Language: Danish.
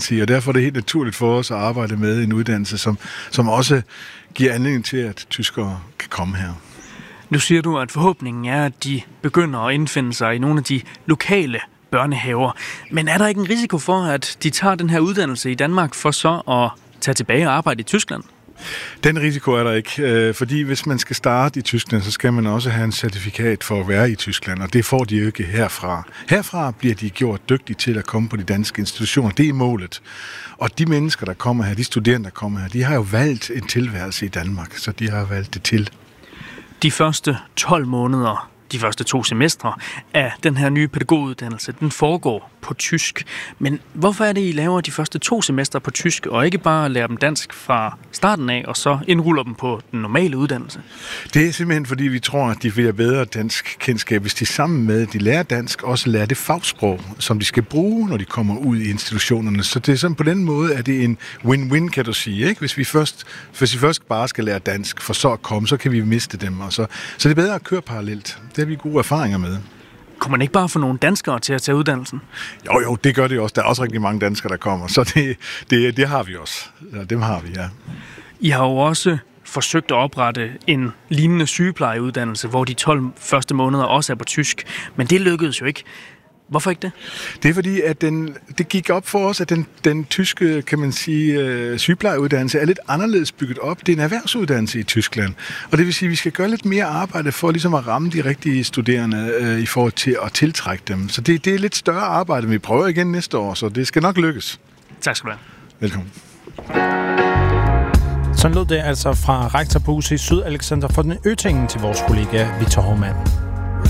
sige, og derfor er det helt naturligt for os at arbejde med en uddannelse, som også giver anledning til, at tyskere kan komme her. Nu siger du, at forhåbningen er, at de begynder at indfinde sig i nogle af de lokale børnehaver. Men er der ikke en risiko for, at de tager den her uddannelse i Danmark for så at tage tilbage og arbejde i Tyskland? Den risiko er der ikke, fordi hvis man skal starte i Tyskland, så skal man også have en certifikat for at være i Tyskland, og det får de jo ikke herfra. Herfra bliver de gjort dygtige til at komme på de danske institutioner. Det er målet. Og de mennesker, der kommer her, de studerende, der kommer her, de har jo valgt en tilværelse i Danmark, så de har valgt det til. De første 12 måneder, de første 2 semestre af den her nye pædagoguddannelse, den foregår på tysk. Men hvorfor er det, I laver de første 2 semestre på tysk, og ikke bare lærer dem dansk fra starten af, og så indruller dem på den normale uddannelse? Det er simpelthen, fordi vi tror, at de vil have bedre dansk kendskab, hvis de sammen med, at de lærer dansk, også lærer det fagsprog, som de skal bruge, når de kommer ud i institutionerne. Så det er sådan på den måde, at det er en win-win, kan du sige, ikke? Hvis vi først bare skal lære dansk, for så at komme, så kan vi miste dem. Og så det er bedre at køre parallelt. Det har vi gode erfaringer med. Kunne man ikke bare få nogle danskere til at tage uddannelsen? Jo, det gør det også. Der er også rigtig mange danskere, der kommer. Så det har vi også. Ja, dem har vi, ja. I har jo også forsøgt at oprette en lignende sygeplejeuddannelse, hvor de 12 første måneder også er på tysk. Men det lykkedes jo ikke. Hvorfor ikke det? Det er fordi, at det gik op for os, at den tyske, kan man sige, sygeplejeuddannelse er lidt anderledes bygget op. Det er en erhvervsuddannelse i Tyskland. Og det vil sige, at vi skal gøre lidt mere arbejde for ligesom at ramme de rigtige studerende i forhold til at tiltrække dem. Så det er lidt større arbejde, vi prøver igen næste år, så det skal nok lykkes. Tak skal du have. Velkommen. Sådan lød det altså fra rektor på UC Syd, Alexander von Oettingen, til vores kollega Victor Hovmand.